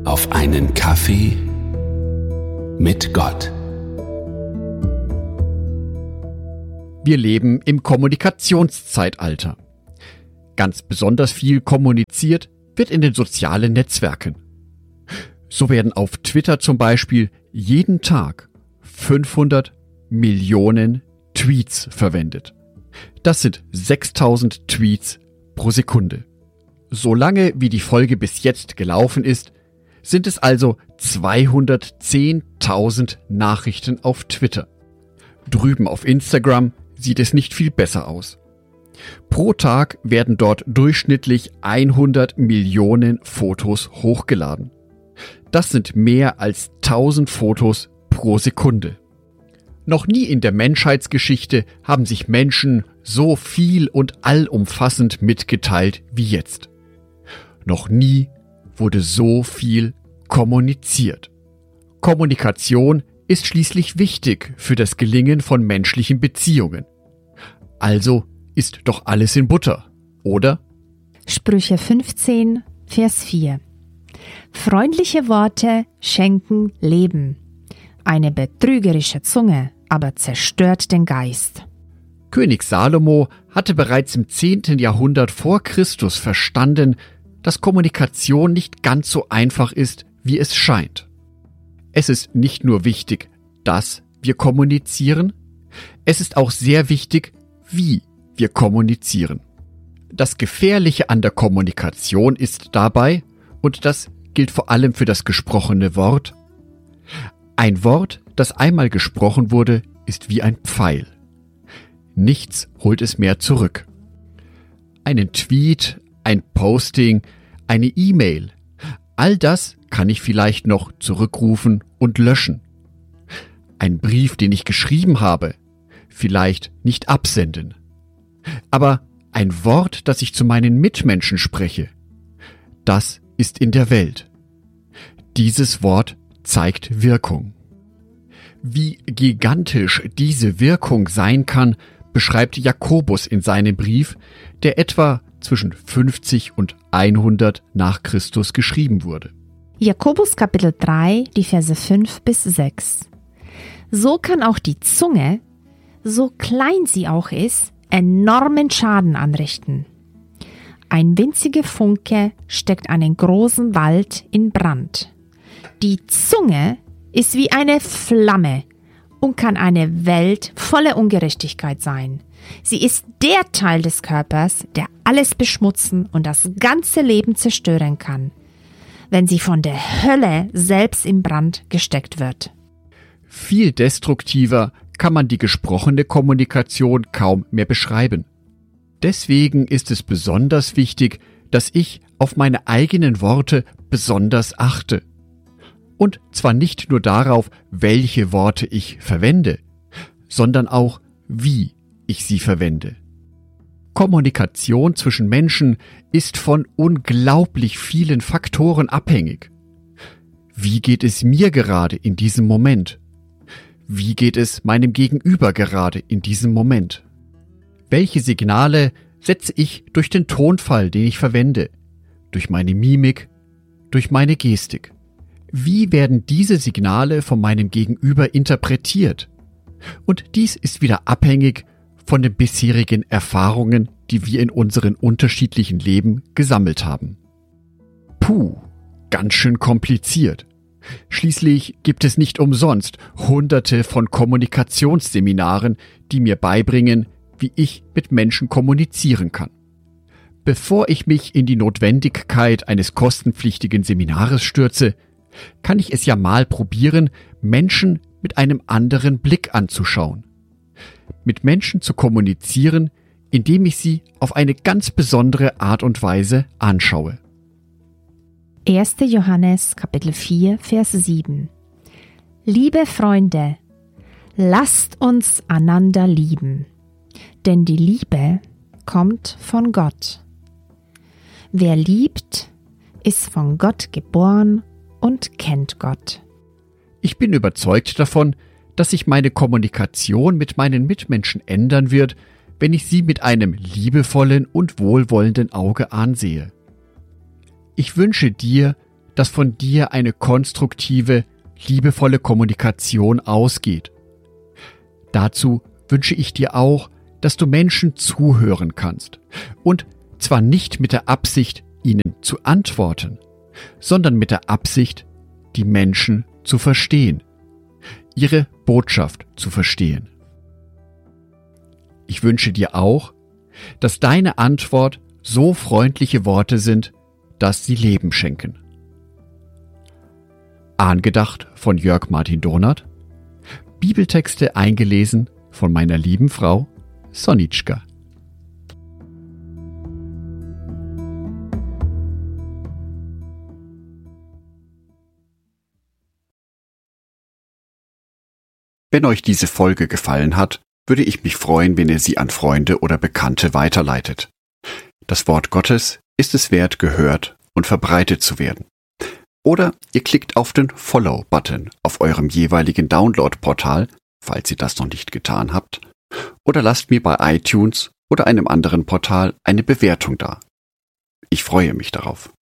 auf einen Kaffee mit Gott. Wir leben im Kommunikationszeitalter. Ganz besonders viel kommuniziert wird in den sozialen Netzwerken. So werden auf Twitter zum Beispiel jeden Tag 500 Millionen Tweets verwendet. Das sind 6000 Tweets pro Sekunde. Solange wie die Folge bis jetzt gelaufen ist, sind es also 210.000 Nachrichten auf Twitter. Drüben auf Instagram sieht es nicht viel besser aus. Pro Tag werden dort durchschnittlich 100 Millionen Fotos hochgeladen. Das sind mehr als 1000 Fotos pro Sekunde. Noch nie in der Menschheitsgeschichte haben sich Menschen so viel und allumfassend mitgeteilt wie jetzt. Noch nie wurde so viel kommuniziert. Kommunikation ist schließlich wichtig für das Gelingen von menschlichen Beziehungen. Also ist doch alles in Butter, oder? Sprüche 15, Vers 4. Freundliche Worte schenken Leben. Eine betrügerische Zunge aber zerstört den Geist. König Salomo hatte bereits im 10. Jahrhundert vor Christus verstanden, dass Kommunikation nicht ganz so einfach ist, wie es scheint. Es ist nicht nur wichtig, dass wir kommunizieren, es ist auch sehr wichtig, wie wir kommunizieren. Das Gefährliche an der Kommunikation ist dabei, und das gilt vor allem für das gesprochene Wort, ein Wort, das einmal gesprochen wurde, ist wie ein Pfeil. Nichts holt es mehr zurück. Einen Tweet, ein Posting, eine E-Mail, all das kann ich vielleicht noch zurückrufen und löschen. Ein Brief, den ich geschrieben habe, vielleicht nicht absenden. Aber ein Wort, das ich zu meinen Mitmenschen spreche, das ist in der Welt. Dieses Wort zeigt Wirkung. Wie gigantisch diese Wirkung sein kann, beschreibt Jakobus in seinem Brief, der etwa zwischen 50 und 100 nach Christus geschrieben wurde. Jakobus Kapitel 3, die Verse 5 bis 6. So kann auch die Zunge, so klein sie auch ist, enormen Schaden anrichten. Ein winziger Funke steckt einen großen Wald in Brand. Die Zunge ist wie eine Flamme und kann eine Welt voller Ungerechtigkeit sein. Sie ist der Teil des Körpers, der alles beschmutzen und das ganze Leben zerstören kann, wenn sie von der Hölle selbst in Brand gesteckt wird. Viel destruktiver kann man die gesprochene Kommunikation kaum mehr beschreiben. Deswegen ist es besonders wichtig, dass ich auf meine eigenen Worte besonders achte. Und zwar nicht nur darauf, welche Worte ich verwende, sondern auch, wie ich sie verwende. Kommunikation zwischen Menschen ist von unglaublich vielen Faktoren abhängig. Wie geht es mir gerade in diesem Moment? Wie geht es meinem Gegenüber gerade in diesem Moment? Welche Signale setze ich durch den Tonfall, den ich verwende, durch meine Mimik, durch meine Gestik? Wie werden diese Signale von meinem Gegenüber interpretiert? Und dies ist wieder abhängig von den bisherigen Erfahrungen, die wir in unseren unterschiedlichen Leben gesammelt haben. Puh, ganz schön kompliziert. Schließlich gibt es nicht umsonst Hunderte von Kommunikationsseminaren, die mir beibringen, wie ich mit Menschen kommunizieren kann. Bevor ich mich in die Notwendigkeit eines kostenpflichtigen Seminares stürze, kann ich es ja mal probieren, Menschen mit einem anderen Blick anzuschauen. Mit Menschen zu kommunizieren, indem ich sie auf eine ganz besondere Art und Weise anschaue. 1. Johannes Kapitel 4, Vers 7. Liebe Freunde, lasst uns einander lieben, denn die Liebe kommt von Gott. Wer liebt, ist von Gott geboren und kennt Gott. Ich bin überzeugt davon, dass sich meine Kommunikation mit meinen Mitmenschen ändern wird, wenn ich sie mit einem liebevollen und wohlwollenden Auge ansehe. Ich wünsche dir, dass von dir eine konstruktive, liebevolle Kommunikation ausgeht. Dazu wünsche ich dir auch, dass du Menschen zuhören kannst. Und zwar nicht mit der Absicht, ihnen zu antworten, sondern mit der Absicht, die Menschen zu verstehen, ihre Botschaft zu verstehen. Ich wünsche dir auch, dass deine Antwort so freundliche Worte sind, dass sie Leben schenken. Angedacht von Jörg Martin Donath, Bibeltexte eingelesen von meiner lieben Frau Sonitschka. Wenn euch diese Folge gefallen hat, würde ich mich freuen, wenn ihr sie an Freunde oder Bekannte weiterleitet. Das Wort Gottes ist es wert, gehört und verbreitet zu werden. Oder ihr klickt auf den Follow-Button auf eurem jeweiligen Download-Portal, falls ihr das noch nicht getan habt, oder lasst mir bei iTunes oder einem anderen Portal eine Bewertung da. Ich freue mich darauf.